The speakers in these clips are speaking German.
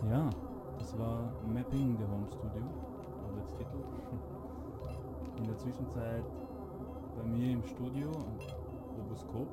Ja, das war Mapping the Home Studio, Arbeitstitel. In der Zwischenzeit bei mir im Studio am Roboskop.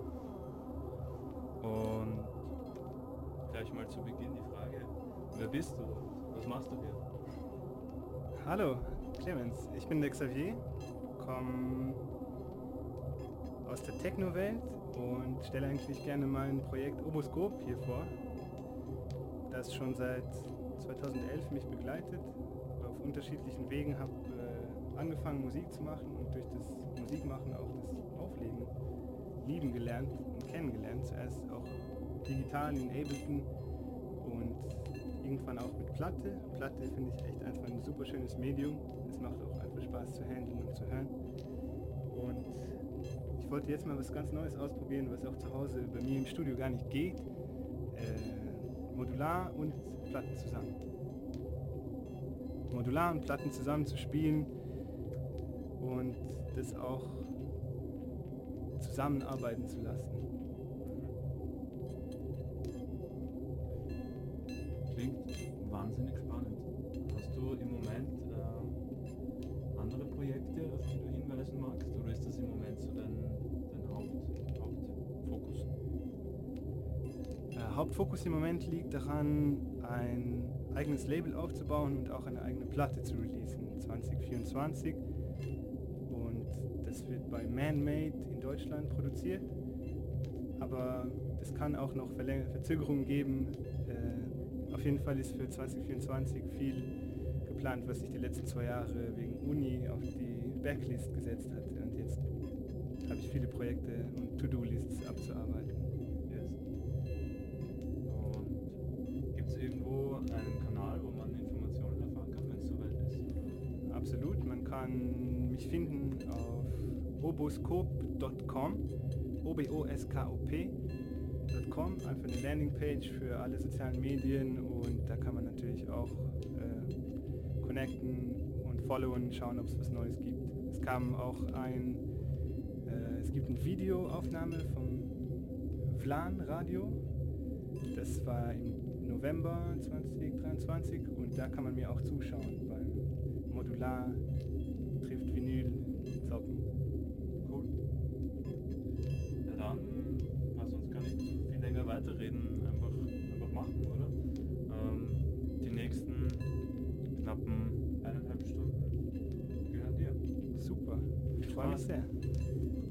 Und gleich mal zu Beginn die Frage, wer bist du? Was machst du hier? Hallo, Clemens. Ich bin der Xavier, komme aus der Techno-Welt und stelle eigentlich gerne mein Projekt Oboskop hier vor, das schon seit 2011 mich begleitet. Auf unterschiedlichen Wegen habe angefangen Musik zu machen und durch das Musikmachen auch das Auflegen lieben gelernt und kennengelernt. Zuerst auch digital in Ableton und irgendwann auch mit Platte. Platte finde ich echt einfach ein super schönes Medium. Es macht auch einfach Spaß zu handeln und zu hören. Und ich wollte jetzt mal was ganz Neues ausprobieren, was auch zu Hause bei mir im Studio gar nicht geht. Modular und Platten zusammen. Modular und Platten zusammen zu spielen und das auch zusammenarbeiten zu lassen. Klingt wahnsinnig spannend. Hast du im Moment andere Projekte, auf die du hinweisen magst, oder ist das im Moment so dein Hauptfokus? Hauptfokus im Moment liegt daran, ein eigenes Label aufzubauen und auch eine eigene Platte zu releasen 2024. Und das wird bei Man-Made in Deutschland produziert. Aber es kann auch noch Verzögerungen geben. Auf jeden Fall ist für 2024 viel geplant, was sich die letzten 2 Jahre wegen Uni auf die Backlist gesetzt hat. Und jetzt habe ich viele Projekte und To-Do-Lists abzuarbeiten. Yes. Und gibt es irgendwo einen Kanal, wo man Informationen erfahren kann, wenn es soweit ist? Absolut, man kann mich finden auf oboskop.com, oboskop.com, einfach eine Landingpage für alle sozialen Medien und da kann man natürlich auch connecten und followen, schauen, ob es was Neues gibt. Es kam auch es gibt eine Videoaufnahme vom Vlan Radio, das war im November 2023 und da kann man mir auch zuschauen beim Modular trifft Vinyl zocken. Cool. Ja, dann lass uns gar nicht viel länger weiterreden, einfach machen, oder? Die nächsten knappen 1,5 Stunden gehören dir. Super, ich freue mich sehr.